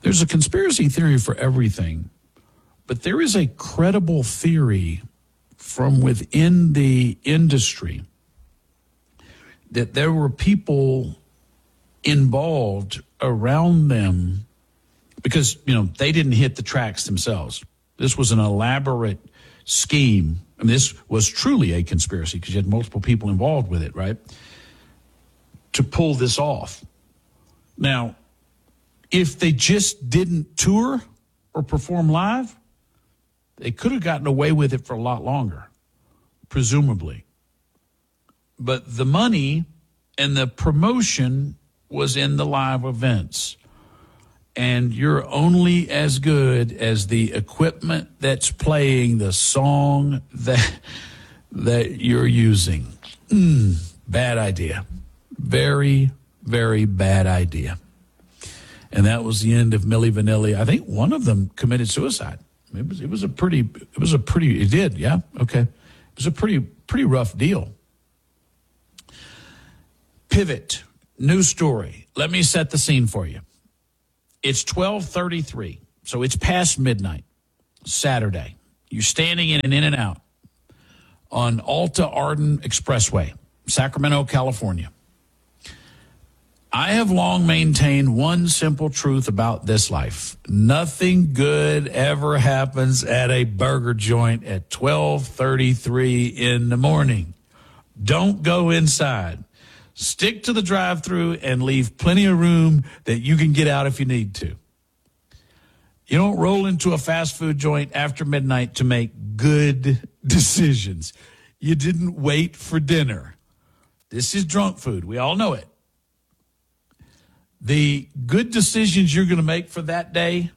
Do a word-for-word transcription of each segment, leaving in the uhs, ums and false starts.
There's a conspiracy theory for everything, but there is a credible theory from within the industry that there were people involved around them because, you know, they didn't hit the tracks themselves. This was an elaborate scheme. I mean, this was truly a conspiracy because you had multiple people involved with it, right? To pull this off. Now, if they just didn't tour or perform live, they could have gotten away with it for a lot longer, presumably. But the money and the promotion was in the live events. And you're only as good as the equipment that's playing the song that that you're using. Mm, bad idea. Very, very bad idea. And that was the end of Milli Vanilli. I think one of them committed suicide. It was it was a pretty it was a pretty it did, yeah, okay. It was a pretty pretty rough deal. Pivot, news story. Let me set the scene for you. It's twelve thirty-three, so it's past midnight, Saturday. You're standing in an In-N-Out on Alta Arden Expressway, Sacramento, California. I have long maintained one simple truth about this life. Nothing good ever happens at a burger joint at twelve thirty-three in the morning. Don't go inside. Stick to the drive-through and leave plenty of room that you can get out if you need to. You don't roll into a fast food joint after midnight to make good decisions. You didn't wait for dinner. This is drunk food. We all know it. The good decisions you're going to make for that day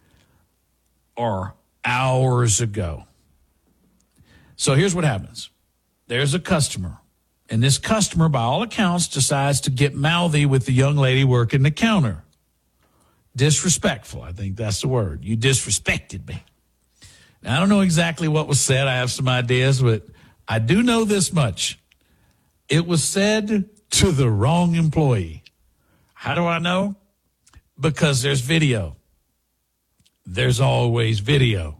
are hours ago. So here's what happens. There's a customer. And this customer, by all accounts, decides to get mouthy with the young lady working the counter. Disrespectful, I think that's the word. You disrespected me. Now, I don't know exactly what was said. I have some ideas, but I do know this much. It was said to the wrong employee. How do I know? Because there's video. There's always video.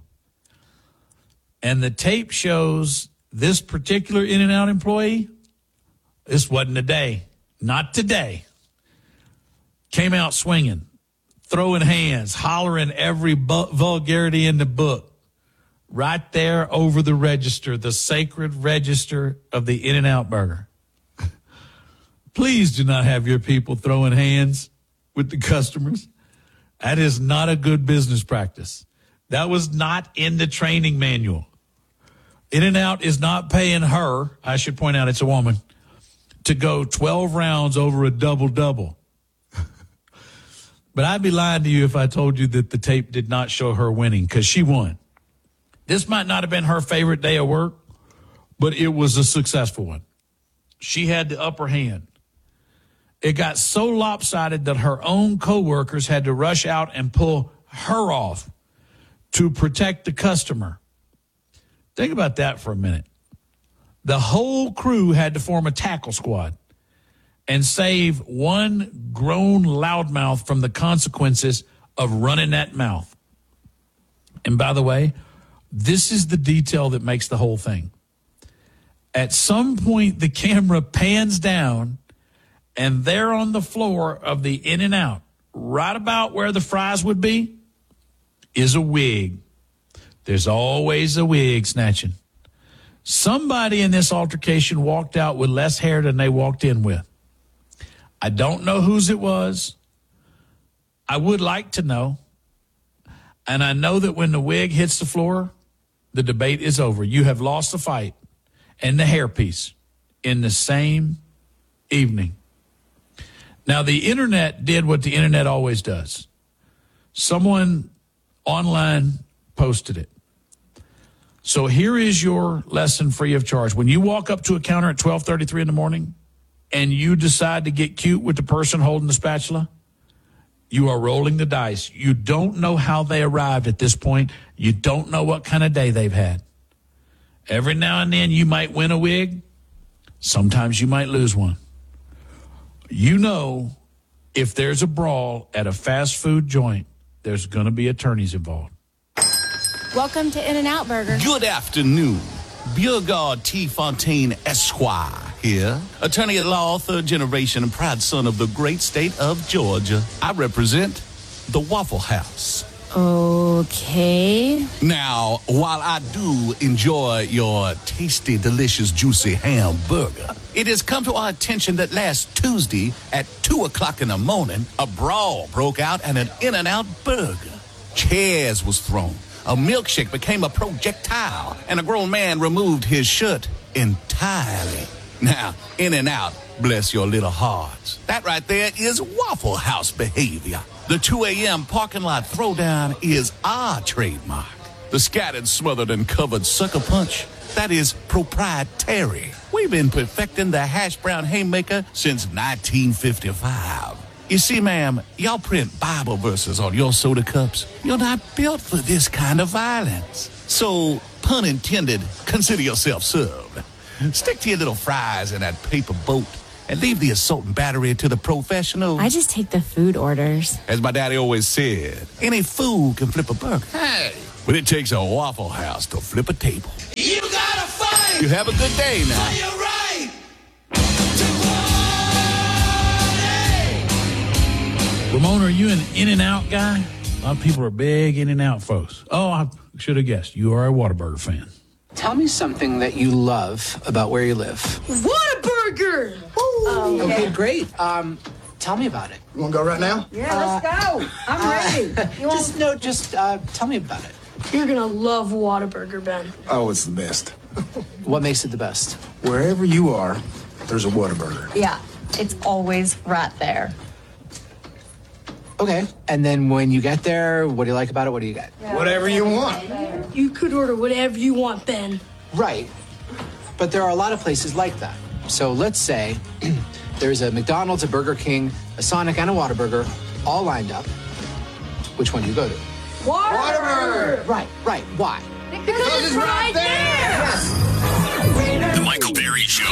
And the tape shows this particular In-N-Out employee. This wasn't a day. Not today. Came out swinging, throwing hands, hollering every bu- vulgarity in the book. Right there over the register, the sacred register of the In-N-Out burger. Please do not have your people throwing hands with the customers. That is not a good business practice. That was not in the training manual. In-N-Out is not paying her, I should point out it's a woman, to go twelve rounds over a double-double. But I'd be lying to you if I told you that the tape did not show her winning, because she won. This might not have been her favorite day of work, but it was a successful one. She had the upper hand. It got so lopsided that her own coworkers had to rush out and pull her off to protect the customer. Think about that for a minute. The whole crew had to form a tackle squad and save one grown loudmouth from the consequences of running that mouth. And by the way, this is the detail that makes the whole thing. At some point, the camera pans down, and there on the floor of the In-N-Out, right about where the fries would be, is a wig. There's always a wig snatching. Somebody in this altercation walked out with less hair than they walked in with. I don't know whose it was. I would like to know. And I know that when the wig hits the floor, the debate is over. You have lost the fight and the hairpiece in the same evening. Now, the internet did what the internet always does. Someone online posted it. So here is your lesson free of charge. When you walk up to a counter at twelve thirty-three in the morning and you decide to get cute with the person holding the spatula, you are rolling the dice. You don't know how they arrived at this point. You don't know what kind of day they've had. Every now and then you might win a wig. Sometimes you might lose one. You know, if there's a brawl at a fast food joint, there's going to be attorneys involved. Welcome to In-N-Out Burger. Good afternoon. Biergard T. Fontaine Esquire here. Attorney at law, third generation, and proud son of the great state of Georgia. I represent the Waffle House. Okay. Now, while I do enjoy your tasty, delicious, juicy hamburger, it has come to our attention that last Tuesday at two o'clock in the morning, a brawl broke out at an In-N-Out Burger. Chairs was thrown. A milkshake became a projectile, and a grown man removed his shirt entirely. Now, In-N-Out, bless your little hearts. That right there is Waffle House behavior. The two a.m. parking lot throwdown is our trademark. The scattered, smothered, and covered sucker punch, that is proprietary. We've been perfecting the hash brown haymaker since nineteen fifty-five. You see, ma'am, y'all print Bible verses on your soda cups. You're not built for this kind of violence. So, pun intended, consider yourself served. Stick to your little fries in that paper boat and leave the assault and battery to the professionals. I just take the food orders. As my daddy always said, any fool can flip a burger. Hey, but it takes a Waffle House to flip a table. You gotta fight! You have a good day now. For your right to party! Ramon, are you an In-N-Out guy? A lot of people are big In-N-Out folks. Oh, I should have guessed. You are a Whataburger fan. Tell me something that you love about where you live. Whataburger! Oh, okay, great. Um, tell me about it. You want to go right now? Yeah, let's go. I'm ready. You want... Just no, just uh, tell me about it. You're gonna love Whataburger, Ben. Oh, it's the best. What makes it the best? Wherever you are, there's a Whataburger. Yeah, it's always right there. Okay, and then when you get there, what do you like about it? What do you get? Yeah. Whatever you want. You could order whatever you want, Ben. Right, but there are a lot of places like that. So let's say there's a McDonald's, a Burger King, a Sonic, and a Whataburger all lined up. Which one do you go to? Whataburger! Right, right. Why? Because, because it's right there! The Michael Berry Show.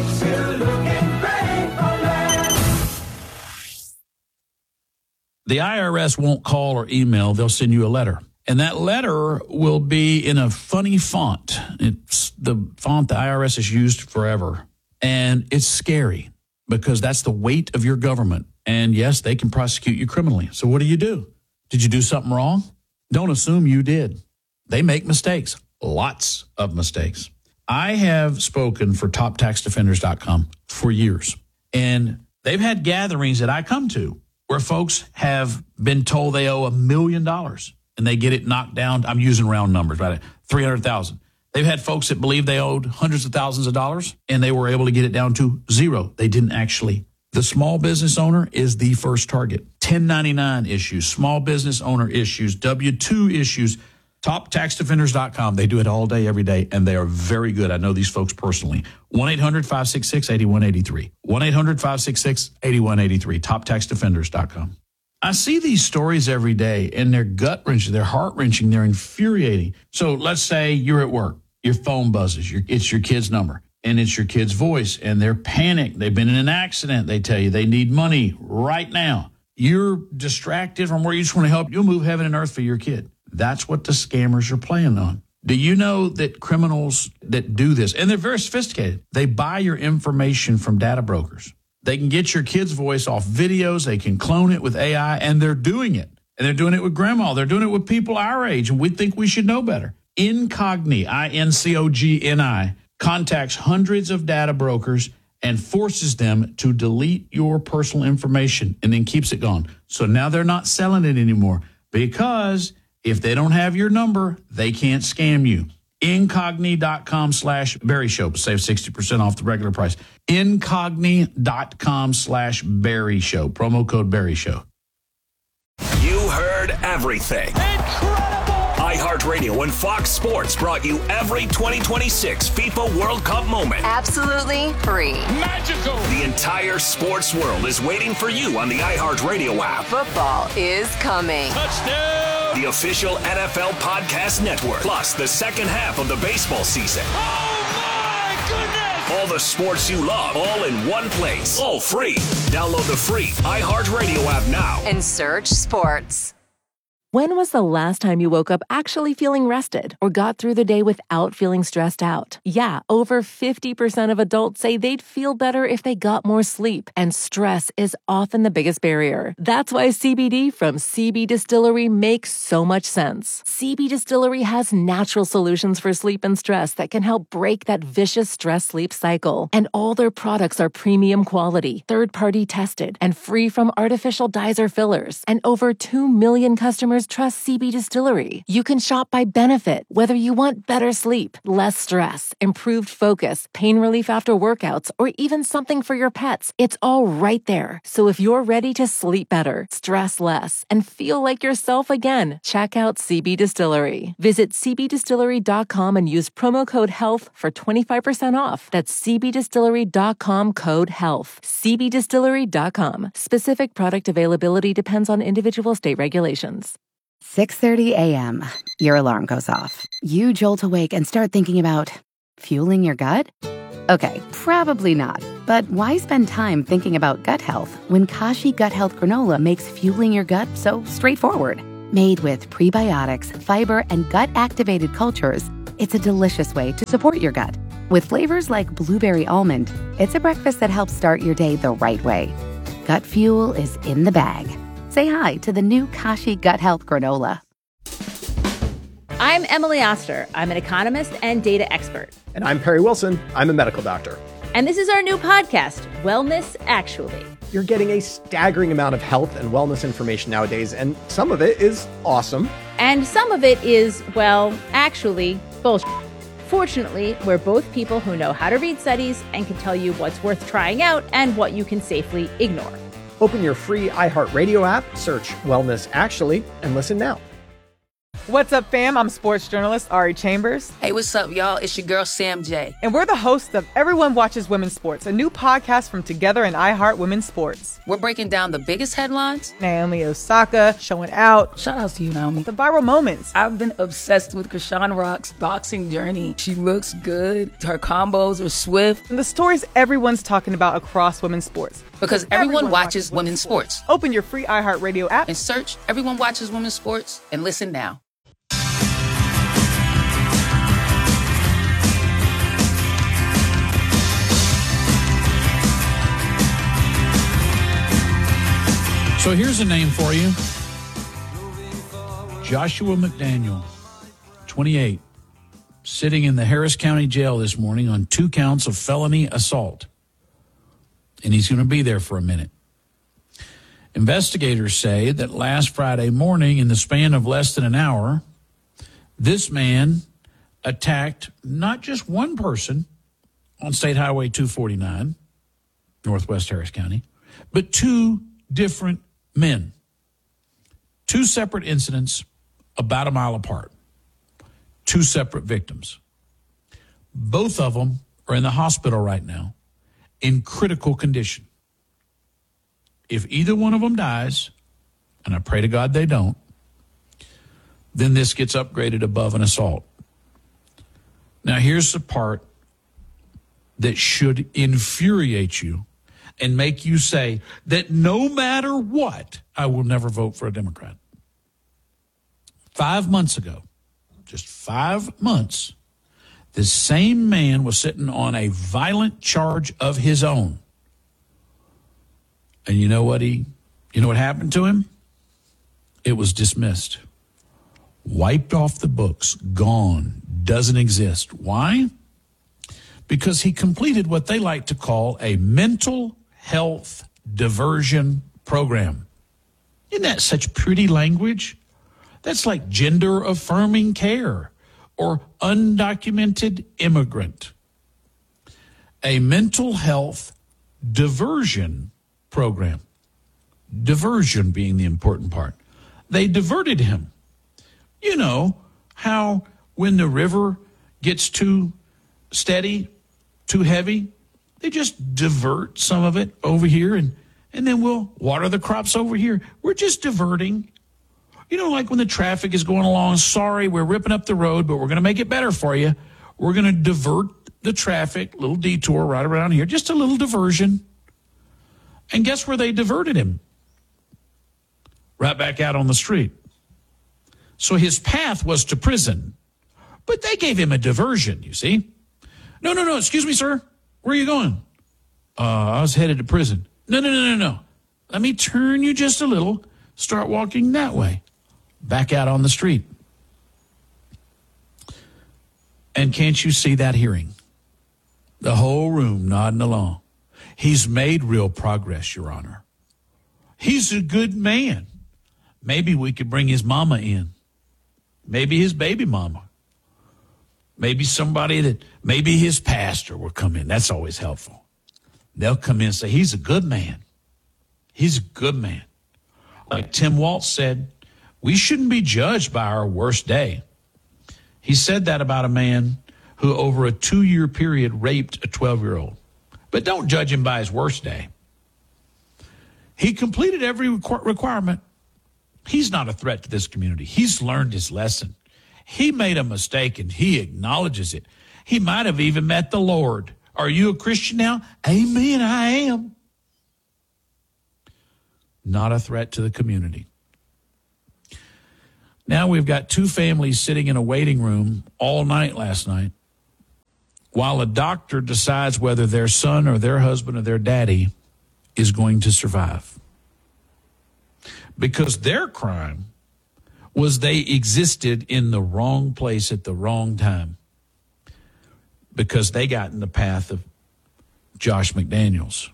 The I R S won't call or email. They'll send you a letter. And that letter will be in a funny font. It's the font the I R S has used forever. And it's scary because that's the weight of your government. And yes, they can prosecute you criminally. So what do you do? Did you do something wrong? Don't assume you did. They make mistakes, lots of mistakes. I have spoken for top tax defenders dot com for years. And they've had gatherings that I come to where folks have been told they owe a million dollars and they get it knocked down. I'm using round numbers, right? three hundred thousand. They've had folks that believe they owed hundreds of thousands of dollars and they were able to get it down to zero. They didn't actually. The small business owner is the first target. ten ninety-nine issues, small business owner issues, W two issues, top tax defenders dot com. They do it all day, every day, and they are very good. I know these folks personally. one eight hundred five six six eight one eight three. one eight hundred five six six eight one eight three. top tax defenders dot com. I see these stories every day, and they're gut-wrenching, they're heart-wrenching, they're infuriating. So let's say you're at work. Your phone buzzes. Your, it's your kid's number, and it's your kid's voice, and they're panicked. They've been in an accident. They tell you they need money right now. You're distracted from where you just want to help. You'll move heaven and earth for your kid. That's what the scammers are playing on. Do you know that criminals that do this, and they're very sophisticated, they buy your information from data brokers. They can get your kid's voice off videos. They can clone it with A I, and they're doing it. And they're doing it with grandma. They're doing it with people our age, and we think we should know better. Incogni, I N C O G N I, contacts hundreds of data brokers and forces them to delete your personal information and then keeps it gone. So now they're not selling it anymore because if they don't have your number, they can't scam you. Incogni.com slash Berry Show. Save sixty percent off the regular price. Incogni.com slash Berry Show. Promo code Berry Show. You heard everything. Incredible! iHeartRadio and Fox Sports brought you every twenty twenty-six FIFA World Cup moment. Absolutely free. Magical! The entire sports world is waiting for you on the iHeartRadio app. Football is coming. Touchdown! The official N F L Podcast Network. Plus the second half of the baseball season. Oh my goodness! All the sports you love, all in one place. All free. Download the free iHeartRadio app now. And search sports. When was the last time you woke up actually feeling rested or got through the day without feeling stressed out? Yeah, over fifty percent of adults say they'd feel better if they got more sleep, and stress is often the biggest barrier. That's why C B D from C B Distillery makes so much sense. C B Distillery has natural solutions for sleep and stress that can help break that vicious stress-sleep cycle. And all their products are premium quality, third-party tested, and free from artificial dyes or fillers. And over two million customers trust C B Distillery. You can shop by benefit, whether you want better sleep, less stress, improved focus, pain relief after workouts, or even something for your pets. It's all right there. So if you're ready to sleep better, stress less, and feel like yourself again, check out C B Distillery. Visit c b distillery dot com and use promo code HEALTH for twenty-five percent off. That's c b distillery dot com code HEALTH. c b distillery dot com. Specific product availability depends on individual state regulations. six thirty a.m. Your alarm goes off. You jolt awake and start thinking about fueling your gut? Okay, probably not. But why spend time thinking about gut health when Kashi Gut Health Granola makes fueling your gut so straightforward? Made with prebiotics, fiber, and gut-activated cultures, it's a delicious way to support your gut. With flavors like blueberry almond, it's a breakfast that helps start your day the right way. Gut fuel is in the bag. Say hi to the new Kashi Gut Health Granola. I'm Emily Oster. I'm an economist and data expert. And I'm Perry Wilson. I'm a medical doctor. And this is our new podcast, Wellness Actually. You're getting a staggering amount of health and wellness information nowadays, and some of it is awesome. And some of it is, well, actually, bullshit. Fortunately, we're both people who know how to read studies and can tell you what's worth trying out and what you can safely ignore. Open your free iHeartRadio app, search Wellness Actually, and listen now. What's up, fam? I'm sports journalist Ari Chambers. Hey, what's up, y'all? It's your girl, Sam J. And we're the hosts of Everyone Watches Women's Sports, a new podcast from Together and iHeart Women's Sports. We're breaking down the biggest headlines. Naomi Osaka showing out. Shout out to you, Naomi. The viral moments. I've been obsessed with Krishan Rock's boxing journey. She looks good. Her combos are swift. And the stories everyone's talking about across women's sports. Because everyone, everyone watches, watches women's sports. sports. Open your free iHeartRadio app and search Everyone Watches Women's Sports and listen now. So here's a name for you. Joshua McDaniel, twenty-eight, sitting in the Harris County Jail this morning on two counts of felony assault. And he's going to be there for a minute. Investigators say that last Friday morning, in the span of less than an hour, this man attacked not just one person on State Highway two forty-nine, Northwest Harris County, but two different men. Two separate incidents about a mile apart. Two separate victims. Both of them are in the hospital right now in critical condition. If either one of them dies, and I pray to God they don't, then this gets upgraded above an assault. Now here's the part that should infuriate you and make you say that no matter what, I will never vote for a Democrat. Five months ago, just five months, the same man was sitting on a violent charge of his own. And you know what he, you know what happened to him? It was dismissed. Wiped off the books, gone, doesn't exist. Why? Because he completed what they like to call a mental health diversion program. Isn't that such pretty language? That's like gender affirming care or undocumented immigrant. A mental health diversion program. Diversion being the important part. They diverted him. You know how when the river gets too steady, too heavy, they just divert some of it over here, and, and then we'll water the crops over here. We're just diverting. You know, like when the traffic is going along, sorry, we're ripping up the road, but we're going to make it better for you. We're going to divert the traffic, little detour right around here, just a little diversion. And guess where they diverted him? Right back out on the street. So his path was to prison. But they gave him a diversion, you see. No, no, no, excuse me, sir. Where are you going? Uh, I was headed to prison. No, no, no, no, no. Let me turn you just a little. Start walking that way. Back out on the street. And can't you see that hearing? The whole room nodding along. He's made real progress, Your Honor. He's a good man. Maybe we could bring his mama in. Maybe his baby mama. Maybe somebody that, maybe his pastor will come in. That's always helpful. They'll come in and say, he's a good man. He's a good man. Like Tim Waltz said, we shouldn't be judged by our worst day. He said that about a man who over a two-year period raped a twelve-year-old. But don't judge him by his worst day. He completed every requ- requirement. He's not a threat to this community. He's learned his lesson. He made a mistake and he acknowledges it. He might have even met the Lord. Are you a Christian now? Amen, I am. Not a threat to the community. Now we've got two families sitting in a waiting room all night last night while a doctor decides whether their son or their husband or their daddy is going to survive. Because their crime was they existed in the wrong place at the wrong time because they got in the path of Josh McDaniels.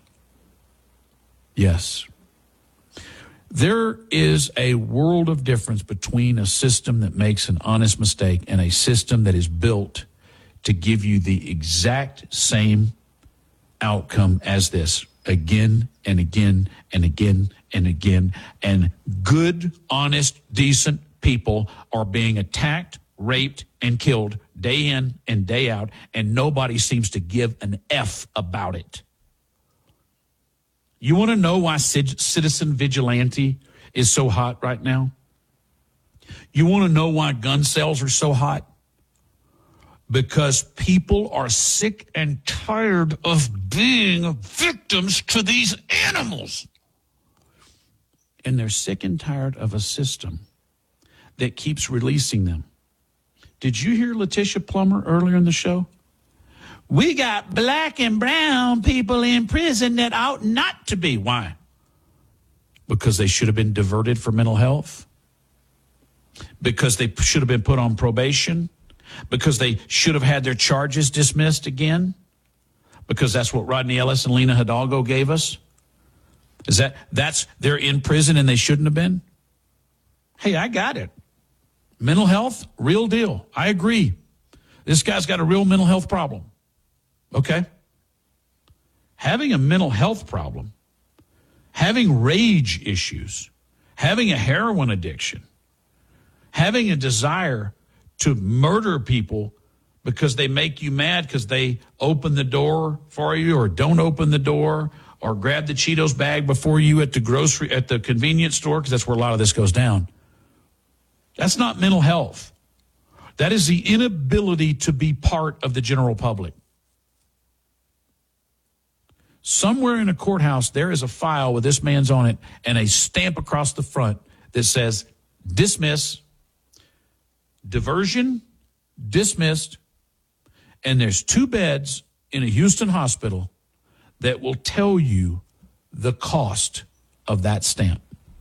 Yes. There is a world of difference between a system that makes an honest mistake and a system that is built to give you the exact same outcome as this again and again and again and again. And good, honest, decent people are being attacked, raped, and killed day in and day out, and nobody seems to give an F about it. You want to know why citizen vigilante is so hot right now? You want to know why gun sales are so hot? Because people are sick and tired of being victims to these animals. And they're sick and tired of a system that keeps releasing them. Did you hear Letitia Plummer earlier in the show? We got black and brown people in prison that ought not to be. Why? Because they should have been diverted for mental health? Because they should have been put on probation? Because they should have had their charges dismissed again? Because that's what Rodney Ellis and Lena Hidalgo gave us? Is that, that's, they're in prison and they shouldn't have been? Hey, I got it. Mental health, real deal. I agree. This guy's got a real mental health problem. Okay? Having a mental health problem, having rage issues, having a heroin addiction, having a desire to murder people because they make you mad because they open the door for you or don't open the door or grab the Cheetos bag before you at the grocery, at the convenience store, because that's where a lot of this goes down. That's not mental health. That is the inability to be part of the general public. Somewhere in a courthouse, there is a file with this man's on it and a stamp across the front that says, dismiss, diversion, dismissed, and there's two beds in a Houston hospital that will tell you the cost of that stamp.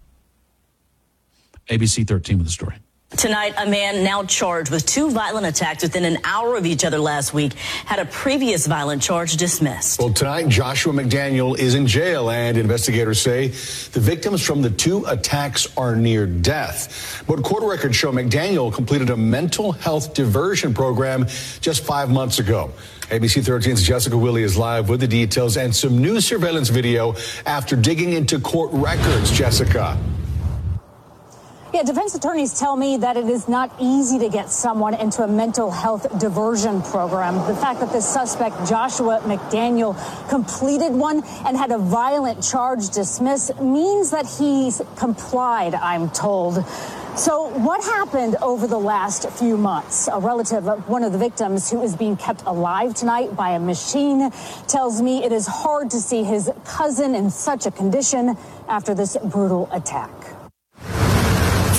A B C thirteen with the story. Tonight, a man now charged with two violent attacks within an hour of each other last week had a previous violent charge dismissed. Well, tonight, Joshua McDaniel is in jail, and investigators say the victims from the two attacks are near death. But court records show McDaniel completed a mental health diversion program just five months ago. A B C thirteen's Jessica Willie is live with the details and some new surveillance video after digging into court records. Jessica. Yeah, defense attorneys tell me that it is not easy to get someone into a mental health diversion program. The fact that this suspect, Joshua McDaniel, completed one and had a violent charge dismissed means that he's complied, I'm told. So what happened over the last few months? A relative of one of the victims who is being kept alive tonight by a machine tells me it is hard to see his cousin in such a condition after this brutal attack.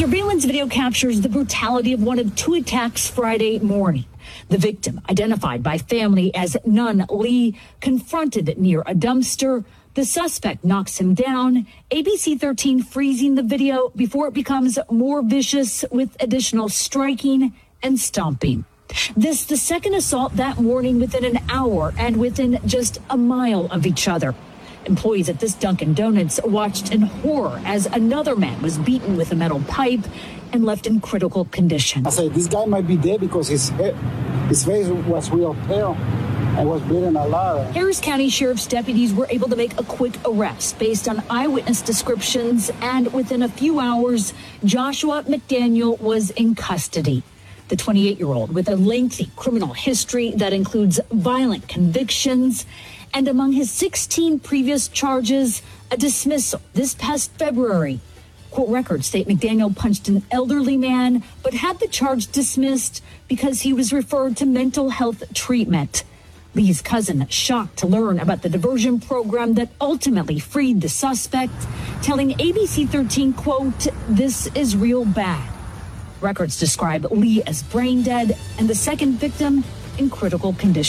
Surveillance video captures the brutality of one of two attacks Friday morning. The victim, identified by family as Nun Lee, confronted near a dumpster. The suspect knocks him down. A B C thirteen freezing the video before it becomes more vicious with additional striking and stomping. This the second assault that morning within an hour and within just a mile of each other. Employees at this Dunkin' Donuts watched in horror as another man was beaten with a metal pipe and left in critical condition. I said, this guy might be dead because his head, his face was real pale and was bleeding a lot. Harris County Sheriff's deputies were able to make a quick arrest based on eyewitness descriptions, and within a few hours, Joshua McDaniel was in custody. The twenty-eight-year-old with a lengthy criminal history that includes violent convictions, and among his sixteen previous charges, a dismissal this past February. Court records state McDaniel punched an elderly man, but had the charge dismissed because he was referred to mental health treatment. Lee's cousin shocked to learn about the diversion program that ultimately freed the suspect, telling A B C thirteen, quote, "This is real bad." Records describe Lee as brain dead and the second victim in critical condition.